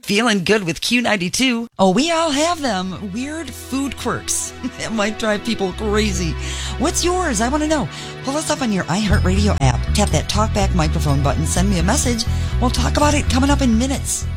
Feeling good with Q92. Oh, we all have them. Weird food quirks. It might drive people crazy. What's yours? I want to know. Pull us up on your iHeartRadio app. Tap that talkback microphone button. Send me a message. We'll talk about it coming up in minutes.